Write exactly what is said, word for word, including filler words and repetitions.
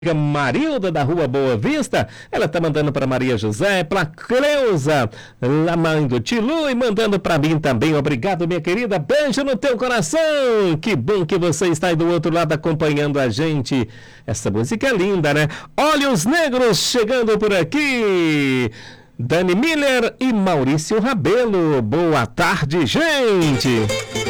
Marilda da Rua Boa Vista, ela tá mandando para Maria José, para Cleusa, a mãe do Tilu, e mandando para mim também. Obrigado, minha querida, beijo no teu coração. Que bom que você está aí do outro lado acompanhando a gente. Essa música é linda, né? Olhos Negros chegando por aqui. Dani Miller e Maurício Rabelo. Boa tarde, gente.